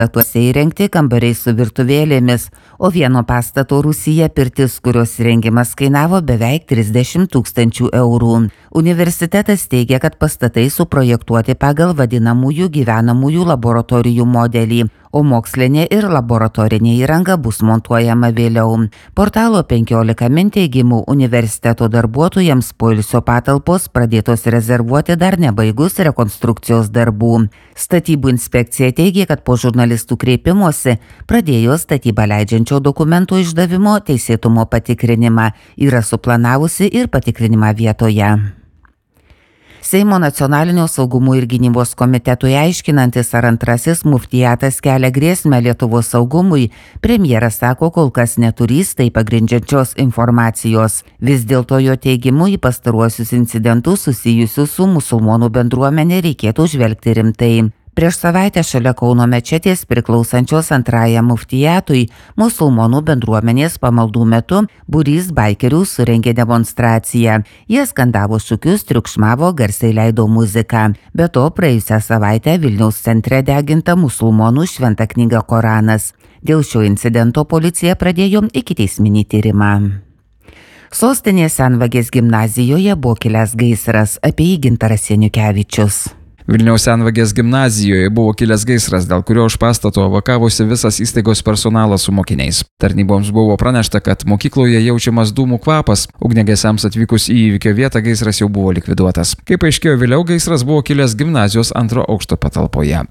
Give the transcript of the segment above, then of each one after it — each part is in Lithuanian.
Pastatuose įrengti kambariai su virtuvėlėmis, o vieno pastato rūsyje pirtis, kurios rengimas kainavo beveik 30 000 eurų. Universitetas teigia, kad pastatai suprojektuoti pagal vadinamųjų gyvenamųjų laboratorijų modelį, o mokslinė ir laboratorinė įranga bus montuojama vėliau. Portalo 15 min teigimu universiteto darbuotojams poilsio patalpos pradėtos rezervuoti dar nebaigus rekonstrukcijos darbų. Statybų inspekcija teigia, kad po žurnalistų kreipimosi pradėjo statybą leidžiančio dokumento išdavimo teisėtumo patikrinimą, yra suplanavusi ir patikrinimą vietoje. Seimo nacionalinio saugumo ir gynybos komitetui aiškinantis, ar antrasis muftijatas kelia grėsmę Lietuvos saugumui, premjeras sako, kol kas neturys tai pagrindžiančios informacijos. Vis dėlto jo teigimu į pastaruosius incidentus susijusius su musulmonų bendruomenė reikėtų žvelgti rimtai. Prieš savaitę šalia Kauno mečetės priklausančios antrajam muftijatui musulmonų bendruomenės pamaldų metu būrys baikerių surengė demonstraciją. Jie skandavo šūkius, triukšmavo, garsiai leido muziką. Be to, praėjusią savaitę Vilniaus centre deginta musulmonų šventa knyga Koranas. Dėl šio incidento policija pradėjo ikiteisminį tyrimą. Sostinės Senvagės gimnazijoje buvo kilęs gaisras, apie jį Gintaras Janukevičius. Vilniaus Senvagės gimnazijoje buvo kilęs gaisras, dėl kurio iš pastato evakavosi visas įstaigos personalas su mokiniais. Tarnyboms buvo pranešta, kad mokykloje jaučiamas dūmų kvapas. Ugniagesiams atvykus į įvykio vietą gaisras jau buvo likviduotas. Kaip aiškėjo vėliau, gaisras buvo kilęs gimnazijos 2 aukšto patalpoje.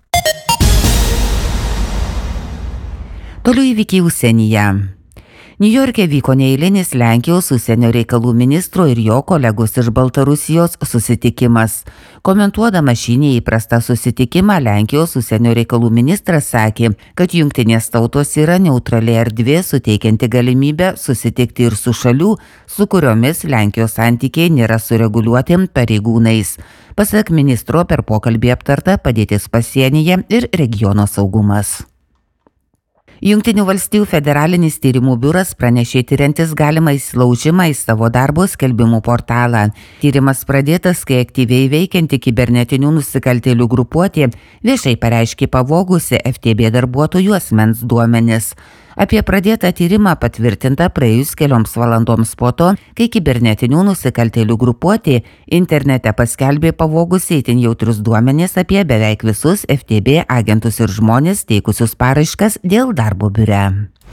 Toliau įvykiai užsienyje. Niujorke vyko neeilinis Lenkijos užsienio reikalų ministro ir jo kolegos iš Baltarusijos susitikimas. Komentuodama šį neįprastą susitikimą, Lenkijos užsienio reikalų ministras sakė, kad Jungtinės tautos yra neutrali erdvė, suteikianti galimybę susitikti ir su šalių, su kuriomis Lenkijos santykiai nėra sureguliuoti pareigūnais. Pasak ministro, per pokalbį aptarta padėtis pasienyje ir regiono saugumas. Jungtinių valstijų federalinis tyrimų biuras pranešė tiriantis galimą įsilaužimą į savo darbo skelbimų portalą. Tyrimas pradėtas, kai aktyviai veikianti kibernetinių nusikaltėlių grupuotė viešai pareiškė pavogusi FTB darbuotojų asmens duomenis. Apie pradėtą tyrimą patvirtinta praėjus kelioms valandoms po to, kai kibernetinių nusikaltėlių grupuotė internete paskelbė pavogusi itin jautrius duomenis apie beveik visus FTB agentus ir žmonės teikusius paraiškas dėl darbo biure.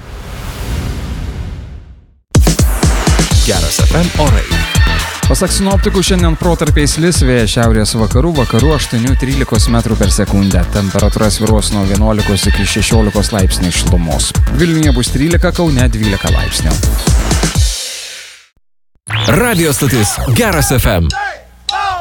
Geras FM orai. Pasak sinoptikų, šiandien protarpiais lis, vėjas šiaurės vakarų 8–13 metrų per sekundę. Temperatūra svyruos nuo 11 iki 16 laipsnių šilumos. Vilniuje bus 13, Kaune 12 laipsnių. Radio stotis Geras FM.